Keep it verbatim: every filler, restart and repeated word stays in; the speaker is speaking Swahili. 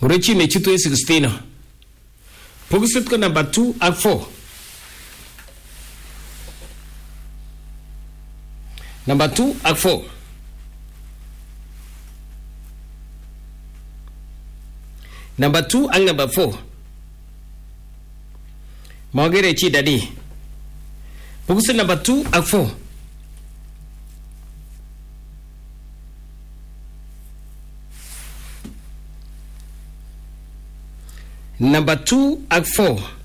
Ngurechi ne chitu sixteen. Pugusit ko number two ak four. Number two ak four. Number two and number four. Magere chi dadi. Pugusit number two ak four. Number two ak four.